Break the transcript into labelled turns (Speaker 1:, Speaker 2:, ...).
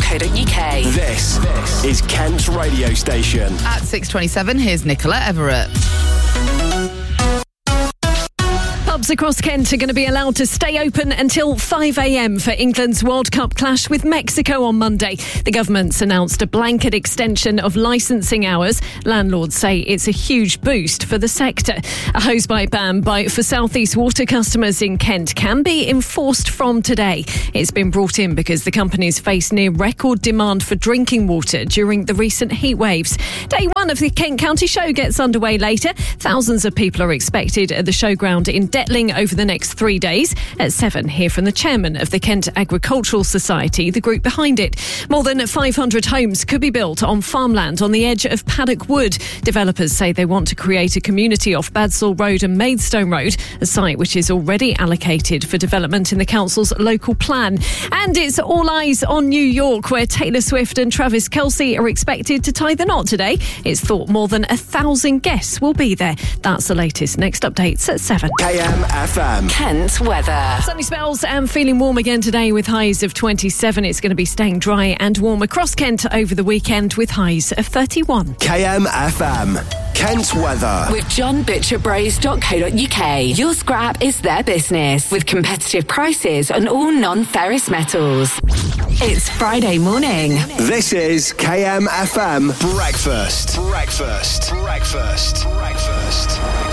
Speaker 1: kent.co.uk.
Speaker 2: This is Kent's radio station.
Speaker 3: At 6:27, here's Nicola Everett.
Speaker 4: Pubs across Kent are going to be allowed to stay open until 5 a.m. for England's World Cup clash with Mexico on Monday. The government's announced a blanket extension of licensing hours. Landlords say it's a huge boost for the sector. A hosepipe ban for South East Water customers in Kent can be enforced from today. It's been brought in because the companies face near record demand for drinking water during the recent heat waves. Day one of the Kent County Show gets underway later. Thousands of people are expected at the showground in Detling over the next 3 days. At 7, hear from the chairman of the Kent Agricultural Society, the group behind it. More than 500 homes could be built on farmland on the edge of Paddock Wood. Developers say they want to create a community off Badsall Road and Maidstone Road, a site which is already allocated for development in the council's local plan. And it's all eyes on New York, where Taylor Swift and Travis Kelce are expected to tie the knot today. It's thought more than 1,000 guests will be there. That's the latest. Next updates at 7.
Speaker 2: KMFM.
Speaker 1: Kent weather.
Speaker 4: Sunny spells and feeling warm again today with highs of 27. It's going to be staying dry and warm across Kent over the weekend with highs of 31.
Speaker 2: KMFM. Kent weather.
Speaker 1: With johnbutcherbros.co.uk. Your scrap is their business with competitive prices on all non-ferrous metals. It's Friday morning.
Speaker 2: This is KMFM Breakfast. Breakfast. Breakfast. Breakfast.